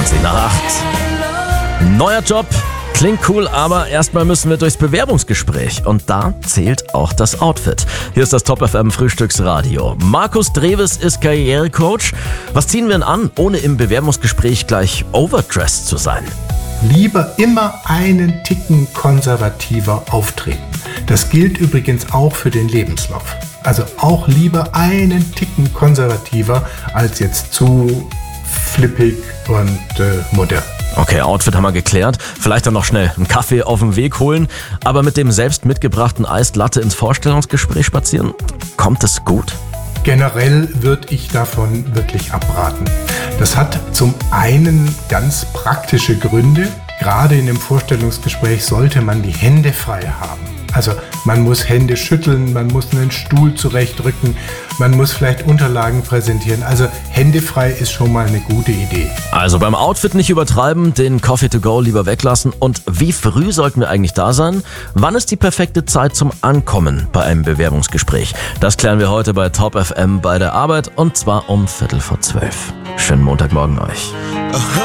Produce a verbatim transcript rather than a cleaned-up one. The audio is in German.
zwanzig nach acht. Neuer Job. Klingt cool, aber erstmal müssen wir durchs Bewerbungsgespräch. Und da zählt auch das Outfit. Hier ist das Top F M Frühstücksradio. Markus Dreves ist Karrierecoach. Was ziehen wir denn an, ohne im Bewerbungsgespräch gleich overdressed zu sein? Lieber immer einen Ticken konservativer auftreten. Das gilt übrigens auch für den Lebenslauf. Also auch lieber einen Ticken konservativer als jetzt zu flippig und äh, modern. Okay, Outfit haben wir geklärt. Vielleicht dann noch schnell einen Kaffee auf den Weg holen. Aber mit dem selbst mitgebrachten Iced Latte ins Vorstellungsgespräch spazieren, kommt es gut? Generell würde ich davon wirklich abraten. Das hat zum einen ganz praktische Gründe. Gerade in einem Vorstellungsgespräch sollte man die Hände frei haben. Also man muss Hände schütteln, man muss einen Stuhl zurechtrücken, man muss vielleicht Unterlagen präsentieren. Also Hände frei ist schon mal eine gute Idee. Also beim Outfit nicht übertreiben, den Coffee to go lieber weglassen. Und wie früh sollten wir eigentlich da sein? Wann ist die perfekte Zeit zum Ankommen bei einem Bewerbungsgespräch? Das klären wir heute bei Top F M bei der Arbeit und zwar um Viertel vor zwölf. Schönen Montagmorgen euch.